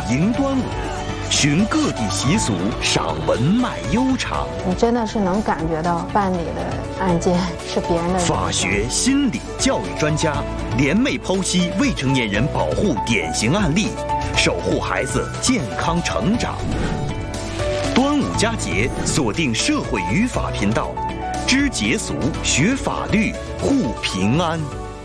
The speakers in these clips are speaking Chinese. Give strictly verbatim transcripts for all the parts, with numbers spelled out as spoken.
迎端午，寻各地习俗，赏文脉悠长。 你真的是能感觉到办理的案件是别人的。 法学、心理、教育专家联袂剖析未成年人保护典型案例，守护孩子健康成长。端午佳节，锁定社会与法频道，知节俗，学法律，护平安。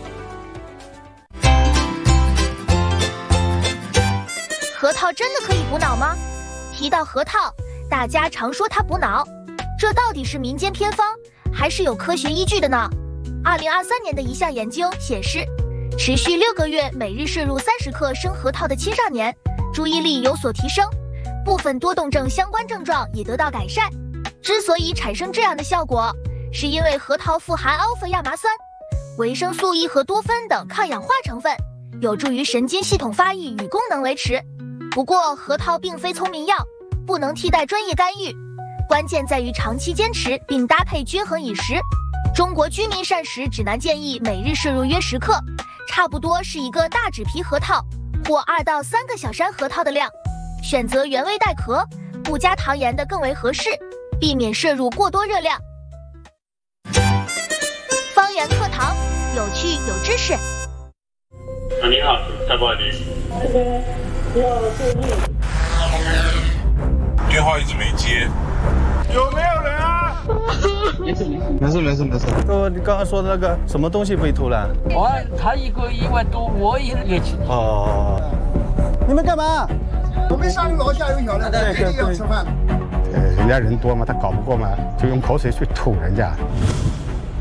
核桃真的可以补脑吗？提到核桃，大家常说它补脑，这到底是民间偏方，还是有科学依据的呢？二零二三年的一项研究显示，持续六个月，每日摄入三十克生核桃的青少年，注意力有所提升，部分多动症相关症状也得到改善。之所以产生这样的效果，是因为核桃富含 alpha 亚麻酸、维生素 E 和多酚等抗氧化成分，有助于神经系统发育与功能维持。不过，核桃并非聪明药，不能替代专业干预，关键在于长期坚持并搭配均衡饮食。中国居民膳食指南建议每日摄入约十克，差不多是一个大纸皮核桃或二到三个小山核桃的量。选择原味带壳、不加糖盐的更为合适，避免摄入过多热量。方圆课堂，有趣有知识。 啊，你好，再不好意思。 那个要注意。 电话一直没接，有没有人啊？ 没事没事没事没事。 呃，你刚刚说的那个什么东西被偷了？ 我他一个一万多，我也也去。 哦，你们干嘛？ 我们上楼下有小的，这里要吃饭。 呃，人家人多嘛，他搞不过嘛，就用口水去吐人家。